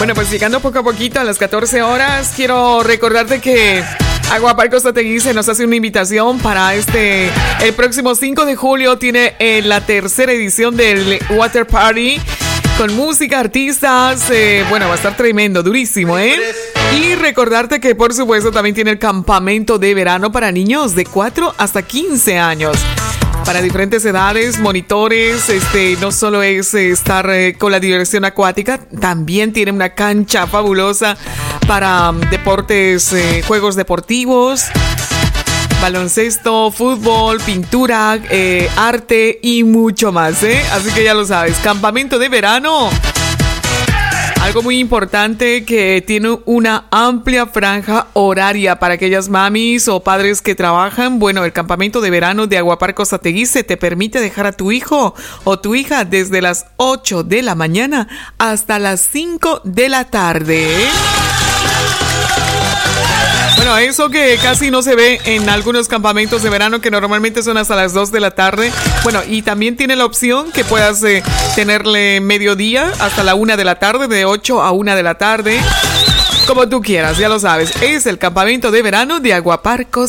Bueno, pues llegando poco a poquito a las 14 horas, quiero recordarte que Aguapark Costateguise nos hace una invitación para el próximo 5 de julio tiene la tercera edición del Water Party con música, artistas, bueno, va a estar tremendo, durísimo, ¿eh? Y recordarte que por supuesto también tiene el campamento de verano para niños de 4 hasta 15 años. Para diferentes edades, monitores, no solo es estar con la diversión acuática, también tiene una cancha fabulosa para deportes, juegos deportivos, baloncesto, fútbol, pintura, arte y mucho más, ¿eh? Así que ya lo sabes, campamento de verano. Algo muy importante que tiene una amplia franja horaria para aquellas mamis o padres que trabajan. Bueno, el campamento de verano de Aguapark Costateguise te permite dejar a tu hijo o tu hija desde las 8 de la mañana hasta las 5 de la tarde. Bueno, eso que casi no se ve en algunos campamentos de verano que normalmente son hasta las 2 de la tarde. Bueno, y también tiene la opción que puedas tenerle mediodía hasta la 1 de la tarde, de 8 a 1 de la tarde. Como tú quieras, ya lo sabes. Es el campamento de verano de Aguapark Costateguise.